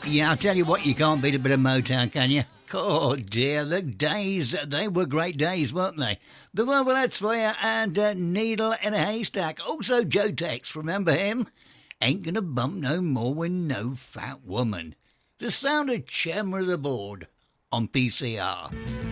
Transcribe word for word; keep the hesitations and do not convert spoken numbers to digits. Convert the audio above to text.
Yeah, I'll tell you what, you can't beat a bit of Motown, can you? Oh dear, the days, they were great days, weren't they? The Robolettes for you and uh, Needle in a Haystack. Also Joe Tex, remember him? Ain't gonna bump no more with no fat woman. The sound of Chairman of the Board on P C R.